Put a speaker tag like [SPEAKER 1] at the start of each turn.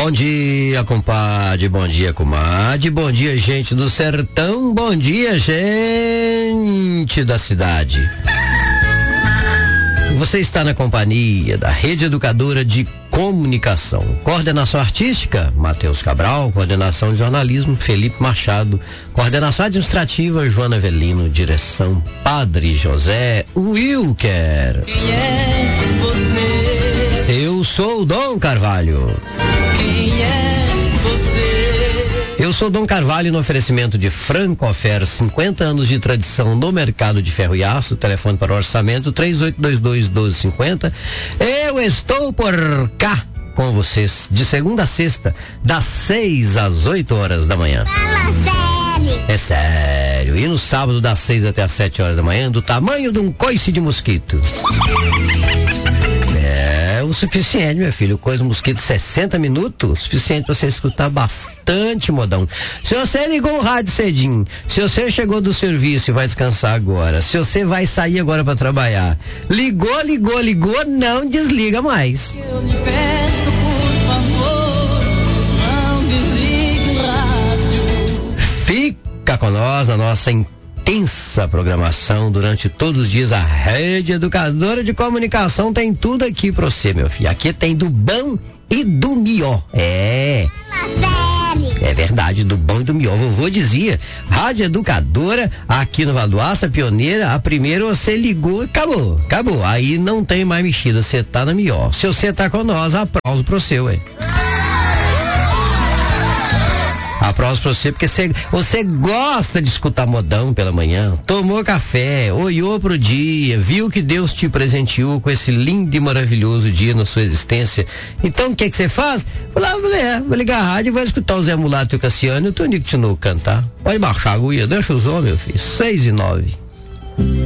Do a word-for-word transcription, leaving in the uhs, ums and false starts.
[SPEAKER 1] Bom dia, compadre, bom dia, comadre, bom dia, gente do sertão, bom dia, gente da cidade. Você está na companhia da Rede Educadora de Comunicação. Coordenação artística, Matheus Cabral. Coordenação de jornalismo, Felipe Machado. Coordenação administrativa, Joana Avelino. Direção, Padre José Wilker.
[SPEAKER 2] Quem é você?
[SPEAKER 1] Eu sou o Dom Carvalho.
[SPEAKER 2] Quem é você?
[SPEAKER 1] Eu sou Dom Carvalho no oferecimento de Francofer, cinquenta anos de tradição no mercado de ferro e aço. Telefone para o orçamento três oito dois dois, um dois cinco zero. Eu estou por cá com vocês de segunda a sexta, das seis às oito horas da manhã.
[SPEAKER 3] Fala sério.
[SPEAKER 1] É sério. E no sábado das seis até às sete horas da manhã, do tamanho de um coice de mosquito. É o suficiente, meu filho. Coisa mosquito, sessenta minutos, suficiente para você escutar bastante modão. Se você ligou o rádio cedinho, se você chegou do serviço e vai descansar agora, se você vai sair agora para trabalhar, ligou, ligou, ligou, não desliga mais.
[SPEAKER 2] Eu lhe peço, por favor, não desligue o rádio.
[SPEAKER 1] Fica com nós na nossa intensa programação durante todos os dias. A Rede Educadora de Comunicação tem tudo aqui pra você, meu filho. Aqui tem do bom e do melhor. É.
[SPEAKER 3] Fala sério.
[SPEAKER 1] É verdade, do bom e do melhor. Vovô dizia, Rádio Educadora, aqui no Valdoaça, pioneira, a primeira você ligou, acabou, acabou. Aí não tem mais mexida, você tá na melhor. Se você tá com nós, aplauso pro seu, ué. Aplausos pra você, porque você, você gosta de escutar modão pela manhã, tomou café, olhou pro dia, viu que Deus te presenteou com esse lindo e maravilhoso dia na sua existência. Então o que que você faz? Fala, ah, vou ligar a rádio e vou escutar o Zé Mulato e o Cassiano e o Tonico Tinoco cantar. Pode baixar a agulha, deixa os homens, meu filho, seis e nove.